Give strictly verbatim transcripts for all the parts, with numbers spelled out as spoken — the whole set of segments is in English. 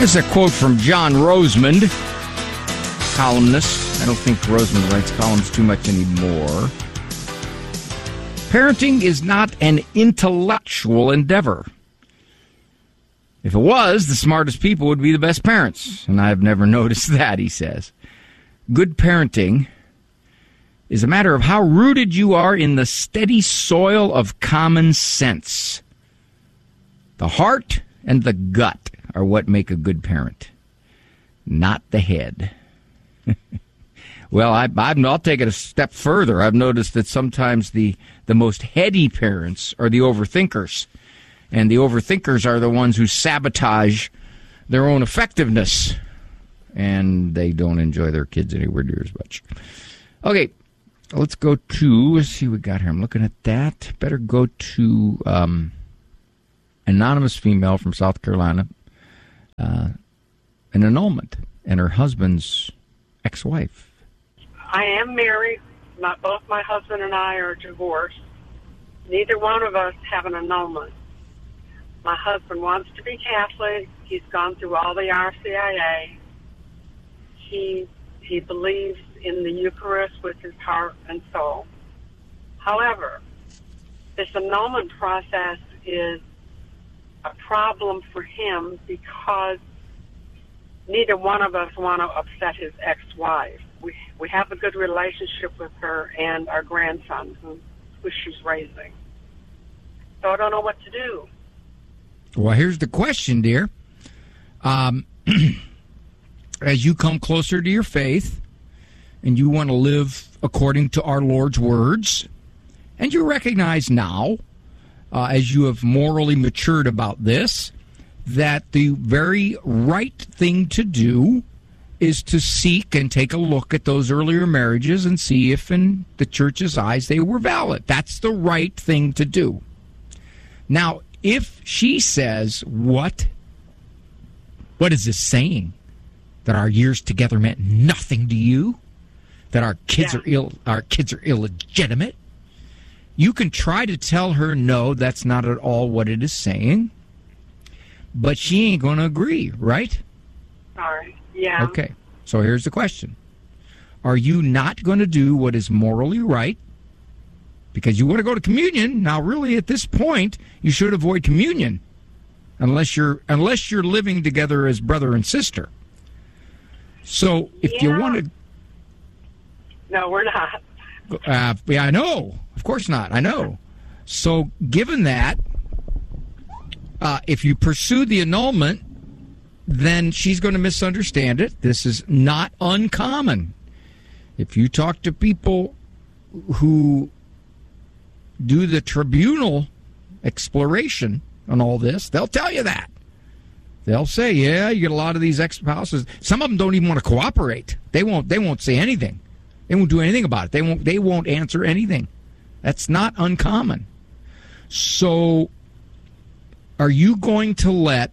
Here's a quote from John Rosemond, columnist. I don't think Rosemond writes columns too much anymore. Parenting is not an intellectual endeavor. If it was, the smartest people would be the best parents. And I've never noticed that, he says. Good parenting is a matter of how rooted you are in the steady soil of common sense. The heart and the gut are what make a good parent, not the head. Well, I, I'll take it a step further. I've noticed that sometimes the, the most heady parents are the overthinkers. And the overthinkers are the ones who sabotage their own effectiveness. And they don't enjoy their kids anywhere near as much. Okay, let's go to, let's see what we got here. I'm looking at that. Better go to um, anonymous female from South Carolina. Uh, an annulment and her husband's ex-wife. I am married. My, both my husband and I are divorced. Neither one of us have an annulment. My husband wants to be Catholic. He's gone through all the R C I A. He he believes in the Eucharist with his heart and soul. However, this annulment process is a problem for him because neither one of us want to upset his ex-wife. We we have a good relationship with her and our grandson, who, who she's raising. So I don't know what to do. Well, here's the question, dear. Um, as you come closer to your faith and you want to live according to our Lord's words, and you recognize now, uh, as you have morally matured about this, that the very right thing to do is to seek and take a look at those earlier marriages and see if in the church's eyes they were valid. That's the right thing to do. Now, if she says, what? What is this saying? That our years together meant nothing to you? That our kids yeah. are ill our kids are illegitimate? You can try to tell her, no, that's not at all what it is saying. But she ain't going to agree, right? Sorry. Yeah. Okay. So here's the question. Are you not going to do what is morally right? Because you want to go to communion. Now, really, at this point, you should avoid communion unless you're unless you're living together as brother and sister. So if yeah. you want to... No, we're not. Uh, yeah, I know. Of course not. I know. So given that, uh, if you pursue the annulment, then she's going to misunderstand it. This is not uncommon. If you talk to people who do the tribunal exploration on all this, they'll tell you that. They'll say, yeah, you get a lot of these ex-spouses. Some of them don't even want to cooperate. They won't they won't say anything. They won't do anything about it. They won't they won't answer anything. That's not uncommon. So are you going to let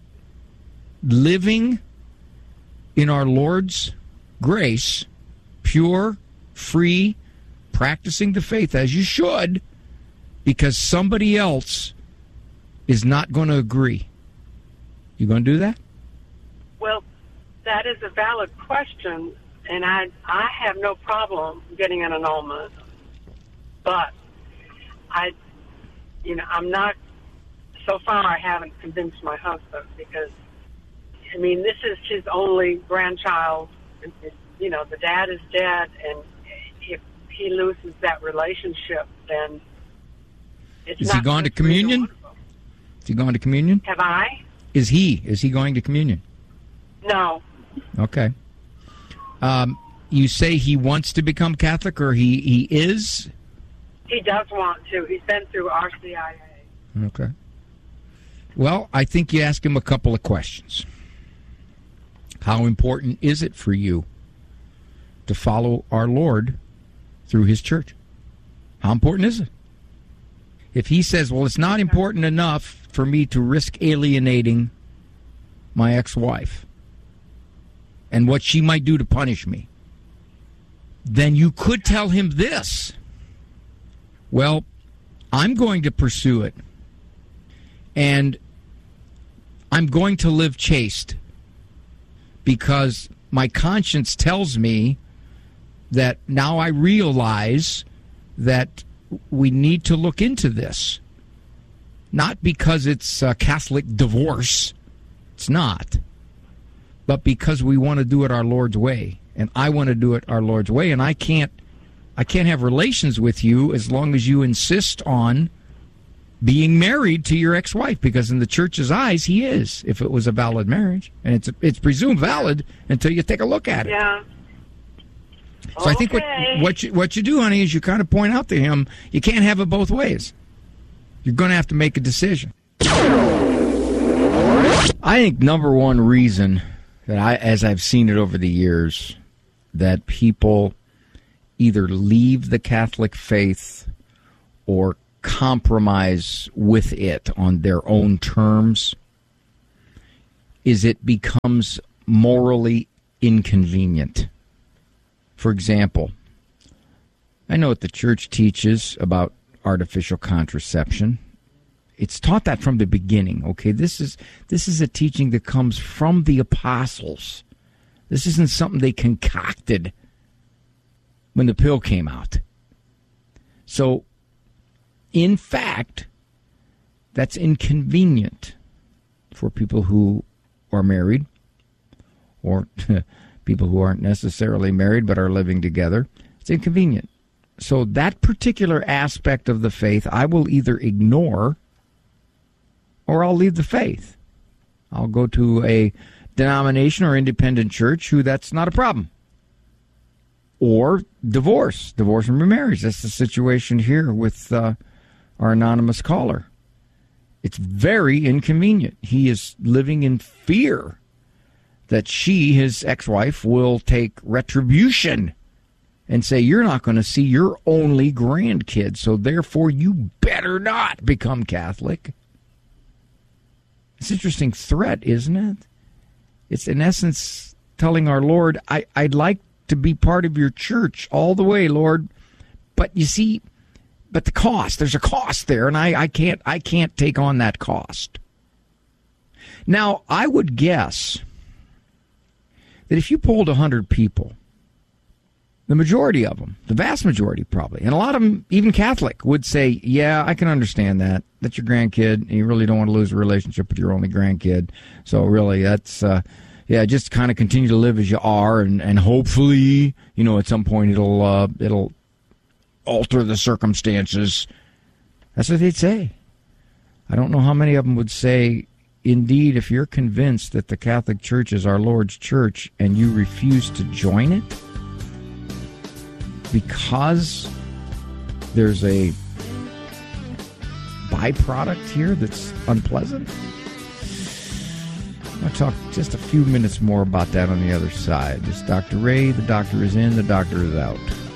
living in our Lord's grace, pure, free, practicing the faith as you should, because somebody else is not going to agree? You going to do that? Well, that is a valid question, and I I have no problem getting an annulment. But I, you know, I'm not. So far, I haven't convinced my husband because, I mean, this is his only grandchild. You know, the dad is dead, and if he loses that relationship, then it's is not he gone to communion? Is he going to communion? Have I? Is he? Is he going to communion? No. Okay. Um, you say he wants to become Catholic, or he, he is? He does want to. He's been through R C I A. Okay. Well, I think you ask him a couple of questions. How important is it for you to follow our Lord through his church? How important is it? If he says, well, it's not important enough for me to risk alienating my ex-wife and what she might do to punish me, then you could tell him this. Well, I'm going to pursue it, and I'm going to live chaste because my conscience tells me that now I realize that we need to look into this. Not because it's a Catholic divorce. It's not. But because we want to do it our Lord's way. And I want to do it our Lord's way. And I can't I can't have relations with you as long as you insist on being married to your ex-wife, because in the church's eyes, he is, if it was a valid marriage. And it's it's presumed valid until you take a look at it. Yeah. So okay. I think what what you, what you do, honey, is you kind of point out to him, you can't have it both ways. You're going to have to make a decision. I think number one reason that I, as I've seen it over the years, that people either leave the Catholic faith or compromise with it on their own terms is it becomes morally inconvenient. For example, I know what the church teaches about artificial contraception. It's taught that from the beginning, okay? This is this is a teaching that comes from the apostles. This isn't something they concocted when the pill came out. So, in fact, that's inconvenient for people who are married or people who aren't necessarily married but are living together. It's inconvenient. So that particular aspect of the faith, I will either ignore or I'll leave the faith. I'll go to a denomination or independent church who that's not a problem. Or divorce, divorce and remarriage. That's the situation here with uh, our anonymous caller. It's very inconvenient. He is living in fear that she, his ex-wife, will take retribution and say, you're not going to see your only grandkid, so therefore you better not become Catholic. It's an interesting threat, isn't it? It's in essence telling our Lord, I, I'd like to be part of your church all the way, Lord. But you see, but the cost, there's a cost there, and I, I can't I can't take on that cost. Now, I would guess that if you polled one hundred people, the majority of them, the vast majority probably, and a lot of them, even Catholic, would say, yeah, I can understand that. That's your grandkid, and you really don't want to lose a relationship with your only grandkid. So really, that's, uh, yeah, just kind of continue to live as you are, and, and hopefully, you know, at some point it'll uh, it'll alter the circumstances. That's what they'd say. I don't know how many of them would say, indeed, if you're convinced that the Catholic Church is our Lord's church and you refuse to join it, because there's a byproduct here that's unpleasant. I'll talk just a few minutes more about that on the other side. This is Doctor Ray. The doctor is in, the doctor is out.